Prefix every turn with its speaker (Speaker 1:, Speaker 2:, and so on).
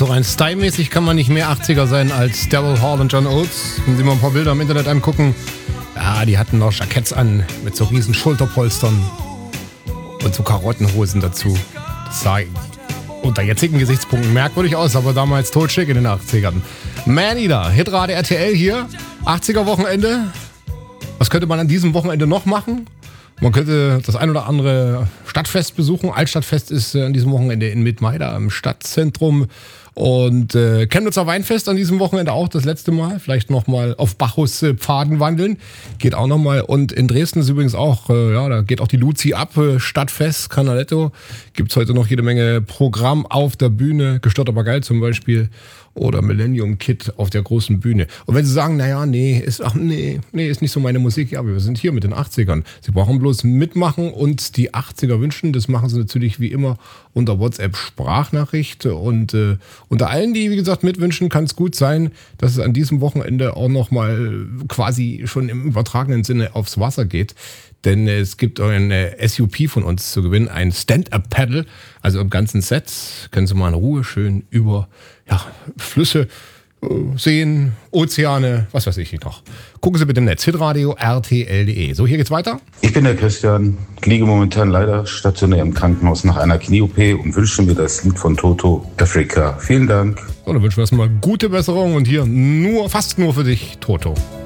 Speaker 1: So rein stylmäßig kann man nicht mehr 80er sein als Daryl Hall und John Oates. Wenn Sie mal ein paar Bilder im Internet angucken, ja, die hatten noch Jacketts an mit so riesen Schulterpolstern und so Karottenhosen dazu. Das sah unter jetzigen Gesichtspunkten merkwürdig aus, aber damals totschick in den 80ern. Maneater, Hitrate RTL hier, 80er Wochenende. Was könnte man an diesem Wochenende noch machen? Man könnte das ein oder andere Stadtfest besuchen. Altstadtfest ist an diesem Wochenende in Mittweida im Stadtzentrum. Und Chemnitzer Weinfest an diesem Wochenende auch das letzte Mal. Vielleicht nochmal auf Bacchus Pfaden wandeln. Geht auch nochmal. Und in Dresden ist übrigens auch, da geht auch die Luzi ab. Stadtfest, Canaletto. Gibt's heute noch jede Menge Programm auf der Bühne. Gestört aber geil zum Beispiel. Oder Millennium Kid auf der großen Bühne. Und wenn Sie sagen, naja, ist nicht so meine Musik. Ja, aber wir sind hier mit den 80ern. Sie brauchen bloß mitmachen und die 80er wünschen. Das machen Sie natürlich wie immer unter WhatsApp-Sprachnachricht. Und unter allen, die, wie gesagt, mitwünschen, kann es gut sein, dass es an diesem Wochenende auch nochmal quasi schon im übertragenen Sinne aufs Wasser geht. Denn es gibt ein SUP von uns zu gewinnen, ein Stand-Up-Paddle, also im ganzen Set. Können Sie mal in Ruhe schön über Flüsse, Seen, Ozeane, was weiß ich noch. Gucken Sie bitte im Netz, hitradio rtl.de. So, hier geht's weiter.
Speaker 2: Ich bin der Christian, liege momentan leider stationär im Krankenhaus nach einer Knie-OP und wünsche mir das Lied von Toto, Afrika. Vielen Dank.
Speaker 1: So, dann wünschen wir erstmal gute Besserung und hier fast nur für dich, Toto.